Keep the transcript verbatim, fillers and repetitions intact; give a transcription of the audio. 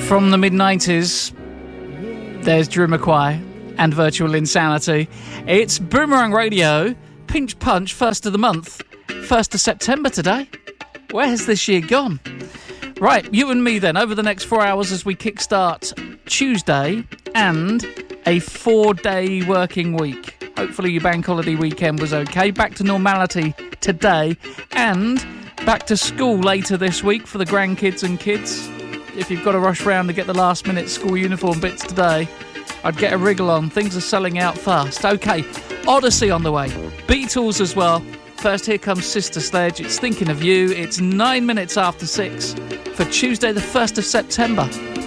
From the mid nineties, there's Drew McQuay and Virtual Insanity. It's Boomerang Radio, Pinch Punch, first of the month, first of September today. Where has this year gone? Right, you and me then, over the next four hours as we kickstart Tuesday and a four-day working week. Hopefully your bank holiday weekend was okay. Back to normality today and back to school later this week for the grandkids and kids. If you've got to rush round to get the last-minute school uniform bits today, I'd get a wriggle on. Things are selling out fast. OK, Odyssey on the way. Beatles as well. First, here comes Sister Sledge. It's Thinking of You. It's nine minutes after six for Tuesday, the first of September.